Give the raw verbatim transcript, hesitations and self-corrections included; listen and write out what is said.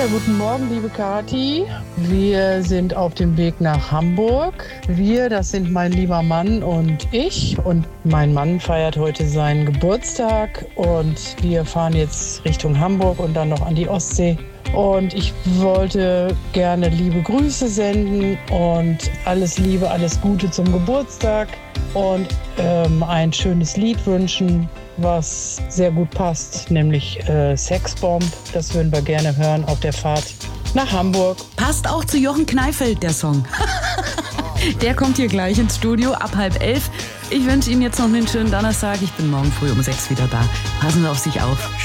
Ja, guten Morgen, liebe Kathi. Wir sind auf dem Weg nach Hamburg. Wir, das sind mein lieber Mann und ich. Und mein Mann feiert heute seinen Geburtstag. Und wir fahren jetzt Richtung Hamburg und dann noch an die Ostsee. Und ich wollte gerne liebe Grüße senden und alles Liebe, alles Gute zum Geburtstag. Und ähm, ein schönes Lied wünschen, was sehr gut passt, nämlich äh, Sexbomb. Das würden wir gerne hören auf der Fahrt nach Hamburg. Passt auch zu Jochen Kneifeld, der Song. Der kommt hier gleich ins Studio ab halb elf. Ich wünsche Ihnen jetzt noch einen schönen Donnerstag. Ich bin morgen früh um sechs wieder da. Passen Sie auf sich auf.